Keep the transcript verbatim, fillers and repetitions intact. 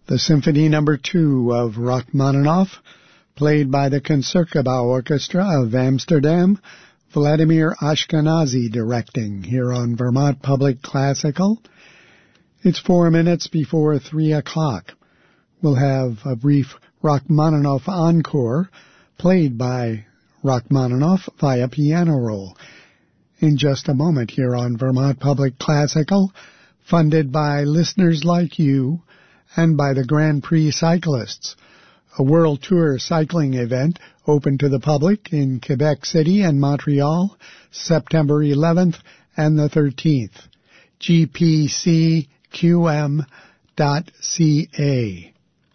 The Symphony Number Two of Rachmaninoff, played by the Concertgebouw Orchestra of Amsterdam, Vladimir Ashkenazy directing, here on Vermont Public Classical. It's four minutes before three o'clock. We'll have a brief Rachmaninoff encore, played by Rachmaninoff via piano roll. In just a moment here on Vermont Public Classical, funded by listeners like you and by the Grand Prix Cyclists, a World Tour cycling event open to the public in Quebec City and Montreal, September eleventh and the thirteenth. G P C Q M dot C A.